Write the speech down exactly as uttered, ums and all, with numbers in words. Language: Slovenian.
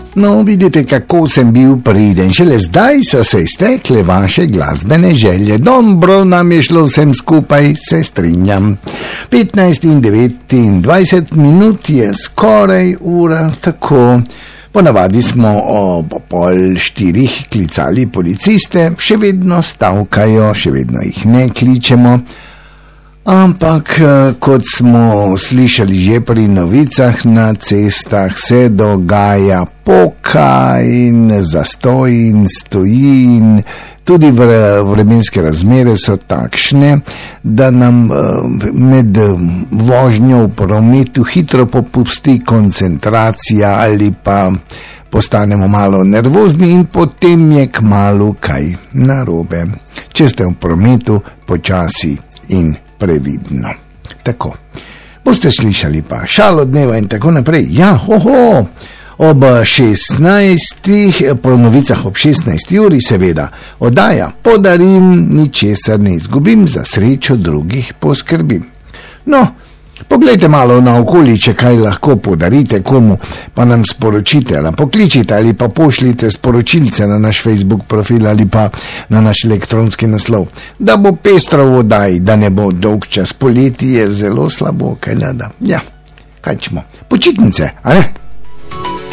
No, vidite, kako sem bil priden. Šele zdaj so se iztekle vaše glasbene želje. Dobro nam je šlo vsem skupaj, se strinjam. petnajst in devetindvajset minut je skoraj ura, tako. Ponavadi smo ob pol štirih klicali policiste, še vedno stavkajo, še vedno jih ne kličemo. Ampak, kot smo slišali že pri novicah, na cestah se dogaja poka in zastoj in stoji in tudi vremenske razmere so takšne, da nam med vožnjo v prometu hitro popusti koncentracija ali pa postanemo malo nervozni in potem je kmalu kaj narobe. Če ste v prometu, počasi in previdno. Tako. Boste slišali pa šalo dneva in tako naprej. Ja, hoho, ob šestnajstih, po novicah ob šestnajsti uri seveda, oddaja Podarim, ničesar ne izgubim, za srečo drugih poskrbim. No, poglejte malo naokoli, če kaj lahko podarite komu, pa nam sporočite, ali pokličite, ali pa pošljite sporočilce na naš Facebook profil ali pa na naš elektronski naslov. Da bo pestro v oddaji, da ne bo dolg čas, poleti je zelo slabo, kaj nada. Ja, kaj čemo, počitnice, a ne?